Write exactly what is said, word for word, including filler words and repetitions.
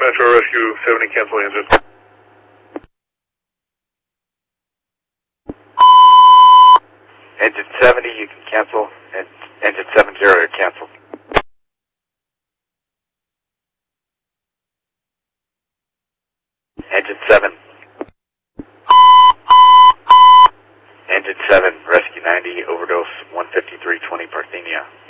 Metro Rescue seventy, cancel engine. Engine seventy, you can cancel, and engine seven zero, you're canceled. Engine seven. Engine seven, Rescue ninety, overdose one fifty-three twenty Parthenia.